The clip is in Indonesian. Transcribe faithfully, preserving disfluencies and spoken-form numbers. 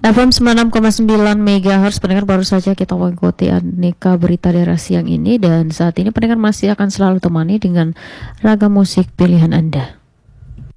F M sembilan puluh enam koma sembilan megahertz. Pendengar, baru saja kita mengikuti aneka berita daerah siang ini, dan saat ini pendengar masih akan selalu temani dengan ragam musik pilihan Anda.